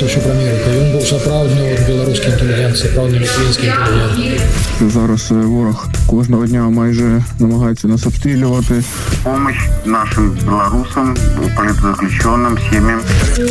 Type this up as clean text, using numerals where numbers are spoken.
Что еще про Америку? Він був справжній білоруський інтелігент, справжній український інтелігент. Зараз ворог кожного дня майже намагається нас обстрілювати. Помощь нашим белорусам, политзаключенным, семьям.